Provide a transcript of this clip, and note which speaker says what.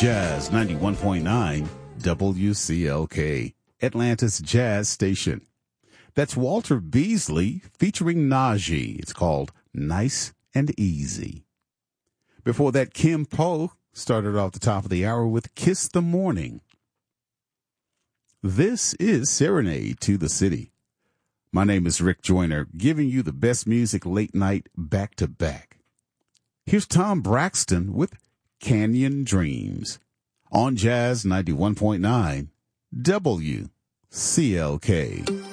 Speaker 1: Jazz 91.9 WCLK, Atlanta's jazz station. That's Walter Beasley featuring Najee. It's called Nice and Easy. Before that, Kim Poe started off the top of the hour with Kiss the Morning. This is Serenade to the City. My name is Rick Joyner, giving you the best music late night back to back. Here's Tom Braxton with Canyon Dreams on Jazz 91.9 WCLK.